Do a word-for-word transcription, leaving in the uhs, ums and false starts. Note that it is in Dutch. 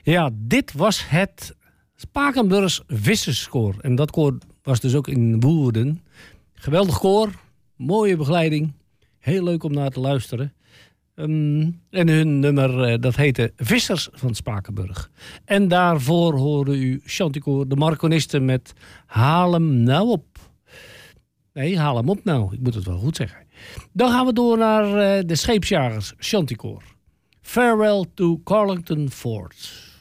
Ja, dit was het Spakenburgs Visserskoor. En dat koor was dus ook in Woerden. Geweldig koor, mooie begeleiding. Heel leuk om naar te luisteren. Um, en hun nummer, uh, dat heette Vissers van Spakenburg. En daarvoor hoorde u Chanticoor, de Marconisten met Haal hem nou op. Nee, haal hem op nou. Ik moet het wel goed zeggen. Dan gaan we door naar uh, de Scheepsjagers Chanticoor. Farewell to Carlington Fort.